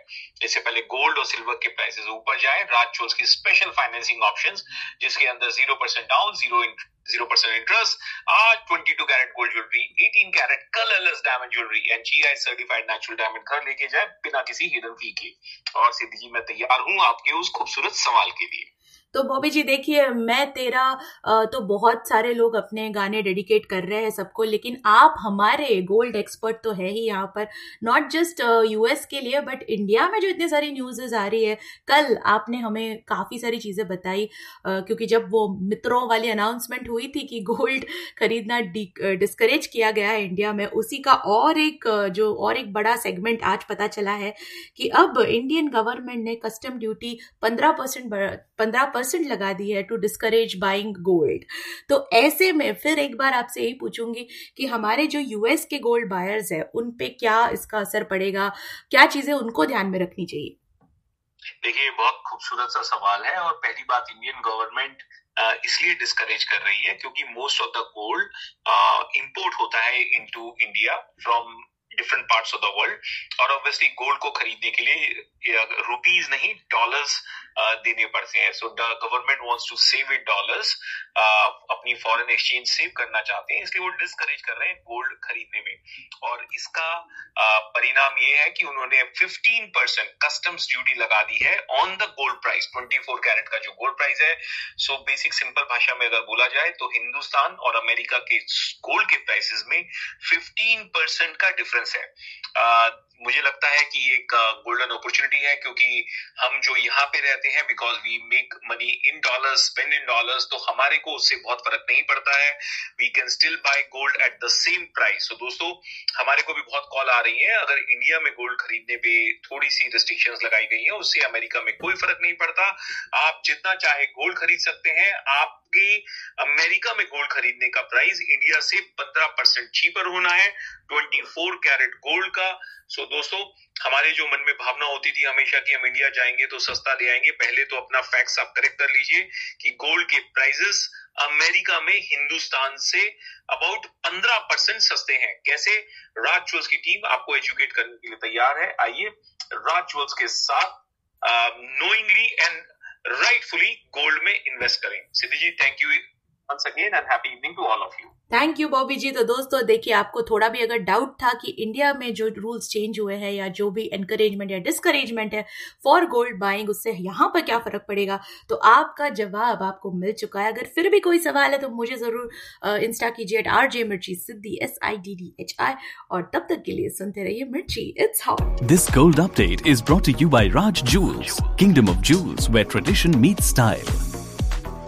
इससे पहले गोल्ड और सिल्वर के प्राइसेस ऊपर जाए, राज ज्वेल्स की स्पेशल फाइनेंसिंग ऑप्शंस जिसके अंदर 0% डाउन, 0% इंटरेस्ट, आज 22 carat gold jewellery, 18 carat colourless diamond jewellery and GI certified natural diamond घर लेके जाए बिना किसी हिडन फी के। और सिद्धि जी मैं तैयार हूं आपके उस खूबसूरत सवाल के लिए। तो बॉबी जी देखिए, मैं तेरा तो बहुत सारे लोग अपने गाने डेडिकेट कर रहे हैं सबको, लेकिन आप हमारे गोल्ड एक्सपर्ट तो है ही यहाँ पर, नॉट जस्ट US के लिए बट इंडिया में जो इतनी सारी न्यूज़ आ रही है। कल आपने हमें काफ़ी सारी चीज़ें बताई, क्योंकि जब वो मित्रों वाली अनाउंसमेंट हुई थी कि गोल्ड खरीदना डिस्करेज किया गया है इंडिया में, उसी का और एक बड़ा सेगमेंट आज पता चला है कि अब इंडियन गवर्नमेंट ने कस्टम ड्यूटी 15% लगा दी है टू डिस्करेज बाइंग गोल्ड। तो ऐसे में फिर एक बार आपसे यही पूछूंगी कि हमारे जो US के गोल्ड बायर्स है उन पे क्या इसका असर पड़ेगा, क्या चीजें उनको ध्यान में रखनी चाहिए? देखिए, बहुत खूबसूरत सा सवाल है। और पहली बात, इंडियन गवर्नमेंट इसलिए डिस्करेज कर रही है क्योंकि most of the gold import होता है into India from different parts of the world. और ऑब्वियसली गोल्ड को खरीदने के लिए रुपीज नहीं डॉलर्स देने पड़ते हैं। So the government wants to save it dollars, अपनी फॉरेन एक्सचेंज सेव करना चाहते हैं, इसलिए वो डिस्करेज कर रहे हैं गोल्ड खरीदने में। और इसका परिणाम ये है कि उन्होंने 15% कस्टम्स ड्यूटी लगा दी है on the gold price, 24 carat का जो गोल्ड प्राइस है। सो बेसिक सिंपल भाषा में अगर बोला जाए तो हिंदुस्तान और अमेरिका के गोल्ड के प्राइसेस में 15% का डिफरेंस है। मुझे लगता है कि एक गोल्डन अपॉर्चुनिटी है, क्योंकि हम जो यहाँ पे रहते हैं, because we make money in dollars, spend in dollars, तो हमारे को उससे बहुत फर्क नहीं पड़ता है। We can still by gold at the same price. तो दोस्तों, हमारे को भी बहुत कॉल आ रही है, अगर इंडिया में गोल्ड खरीदने पे थोड़ी सी रिस्ट्रिक्शंस लगाई गई है, उससे अमेरिका में कोई फर्क नहीं पड़ता। आप जितना चाहे गोल्ड खरीद सकते हैं। आपके अमेरिका में गोल्ड खरीदने का प्राइस इंडिया से 15% चीपर होना है 24 कैरेट गोल्ड का। सो दोस्तों, हमारे जो मन में भावना होती थी हमेशा कि हम इंडिया जाएंगे तो सस्ता ले आएंगे, पहले तो अपना फैक्ट्स आप करेक्ट कर लीजिए कि गोल्ड के प्राइसेस अमेरिका में हिंदुस्तान से अबाउट 15% सस्ते हैं। कैसे? राज ज्वेल्स की टीम आपको एजुकेट करने के लिए तैयार है। आइए राज ज्वेल्स के साथ नोइंगली एंड राइटफुली गोल्ड में इन्वेस्ट करें। सिद्धि जी, thank you once again and happy evening to all of you. Thank you Bobby जी। तो दोस्तों देखिए, आपको थोड़ा भी अगर डाउट था कि इंडिया में जो रूल्स चेंज हुए हैं या जो भी एनकरेजमेंट या डिस्करेजमेंट है फॉर गोल्ड बाइंग, उससे यहाँ पर क्या फर्क पड़ेगा, तो आपका जवाब आपको मिल चुका है। अगर फिर भी कोई सवाल है तो मुझे जरूर इंस्टा कीजिए @RJ Mirchi, सिद्धि SIDDHI, और तब तक के लिए सुनते रहिए मिर्ची, it's hot. This gold update is brought to you by Raj Jewels, Kingdom of Jewels, where tradition meets style.